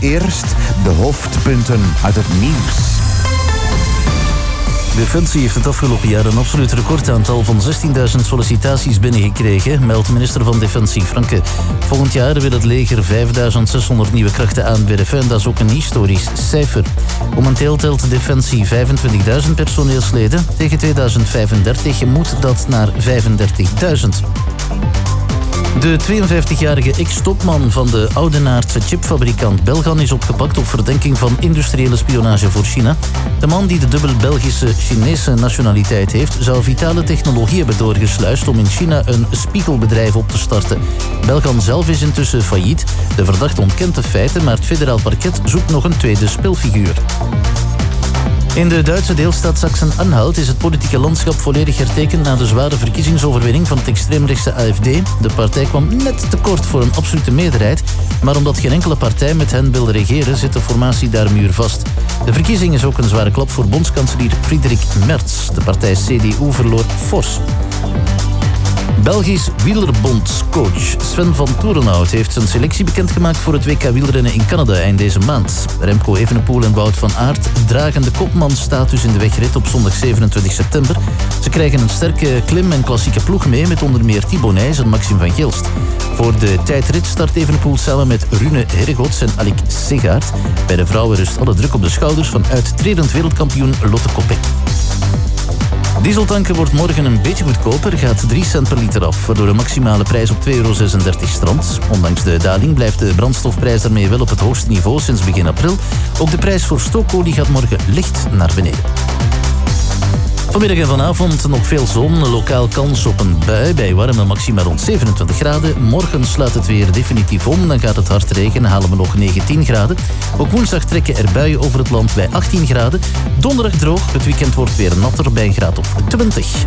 eerst de hoofdpunten uit het nieuws. Defensie heeft het afgelopen jaar een absoluut recordaantal van 16.000 sollicitaties binnengekregen, meldt minister van Defensie Franke. Volgend jaar wil het leger 5.600 nieuwe krachten aanwerven en dat is ook een historisch cijfer. Momenteel telt Defensie 25.000 personeelsleden. Tegen 2035 moet dat naar 35.000. De 52-jarige ex-topman van de Oudenaardse chipfabrikant Belgan is opgepakt op verdenking van industriële spionage voor China. De man die de dubbel Belgische-Chinese nationaliteit heeft, zou vitale technologie hebben doorgesluist om in China een spiegelbedrijf op te starten. Belgan zelf is intussen failliet. De verdachte ontkent de feiten, maar het federaal parket zoekt nog een tweede speelfiguur. In de Duitse deelstaat Sachsen-Anhalt is het politieke landschap volledig hertekend na de zware verkiezingsoverwinning van het extreemrechtse AfD. De partij kwam net tekort voor een absolute meerderheid, maar omdat geen enkele partij met hen wil regeren, zit de formatie daar muurvast. De verkiezing is ook een zware klap voor bondskanselier Friedrich Merz. De partij CDU verloor fors. Belgisch wielerbondscoach Sven van Toerenhout heeft zijn selectie bekendgemaakt voor het WK wielrennen in Canada eind deze maand. Remco Evenepoel en Wout van Aert dragen de kopmanstatus in de wegrit op zondag 27 september. Ze krijgen een sterke klim- en klassieke ploeg mee met onder meer Thibaut Nys en Maxime van Gilst. Voor de tijdrit start Evenepoel samen met Rune Herregots en Alec Segaert. Bij de vrouwen rust alle druk op de schouders van uittredend wereldkampioen Lotte Kopeck. Dieseltanken wordt morgen een beetje goedkoper, gaat 3 cent per liter af, waardoor de maximale prijs op €2,36 strandt. Ondanks de daling blijft de brandstofprijs daarmee wel op het hoogste niveau sinds begin april. Ook de prijs voor stookolie gaat morgen licht naar beneden. Vanmiddag en vanavond nog veel zon, lokaal kans op een bui bij warme maxima rond 27 graden. Morgen slaat het weer definitief om, dan gaat het hard regenen, halen we nog 19 graden. Ook woensdag trekken er buien over het land bij 18 graden. Donderdag droog, het weekend wordt weer natter bij een graad of 20.